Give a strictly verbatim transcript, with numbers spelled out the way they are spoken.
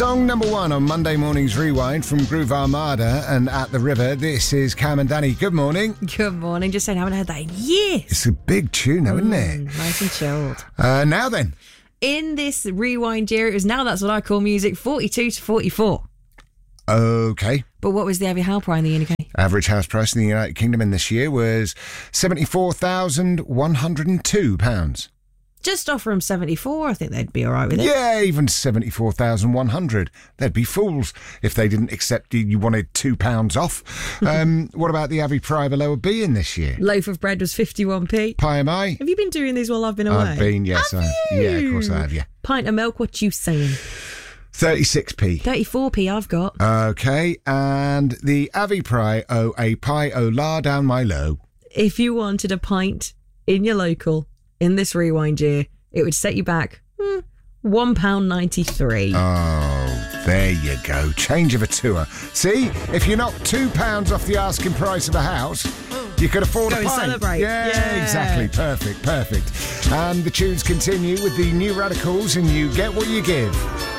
Song number one on Monday morning's Rewind from Groove Armada and At the River. This is Cam and Danny. Good morning. Good morning. Just saying, I haven't heard that in years. It's a big tune, though, isn't it? Mm, nice and chilled. Uh, now then. In this Rewind year, it was now that's what I call music, forty-two to forty-four. Okay. But what was the average house price in the U K? Average house price in the United Kingdom in this year was seventy-four thousand one hundred two pounds. Just offer them seventy-four. I think they'd be all right with it. Yeah, even seventy-four thousand one hundred. They'd be fools if they didn't accept you, you wanted two pounds off. Um, what about the Abbey Pry below B in this year? Loaf of bread was fifty-one p. Pie am I? Have you been doing these while I've been away? I've been, yes. Have I, you? yeah, of course I have, yeah. Pint of milk, what you saying? thirty-six p. thirty-four p I've got. Okay, and the Abbey Pry o a pie o la down my low. If you wanted a pint in your local in this Rewind year, it would set you back hmm, one pound ninety-three. Oh, there you go. Change of a tour. See, if you knock two pounds off the asking price of a house, you could afford Go a and pint. celebrate. Yeah, Yeah. exactly. Perfect, perfect. And the tunes continue with the New Radicals and You Get What You Give.